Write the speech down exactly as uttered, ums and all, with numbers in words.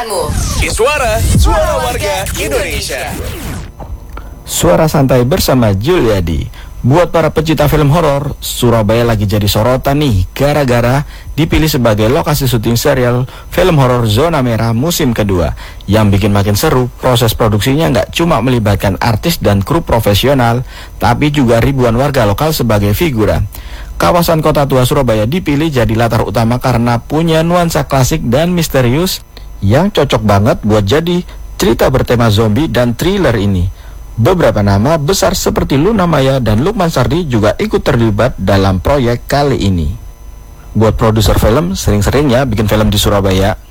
pilihanmu. Iswara, suara warga Indonesia. Suara santai bersama Juliadi. Buat para pecinta film horor, Surabaya lagi jadi sorotan nih gara-gara dipilih sebagai lokasi syuting serial film horor Zona Merah musim kedua. Yang bikin makin seru, proses produksinya nggak cuma melibatkan artis dan kru profesional, tapi juga ribuan warga lokal sebagai figuran. Kawasan Kota Tua Surabaya dipilih jadi latar utama karena punya nuansa klasik dan misterius yang cocok banget buat jadi cerita bertema zombie dan thriller ini. Beberapa nama besar seperti Luna Maya dan Lukman Sardi juga ikut terlibat dalam proyek kali ini. Buat produser film, sering-seringnya bikin film di Surabaya.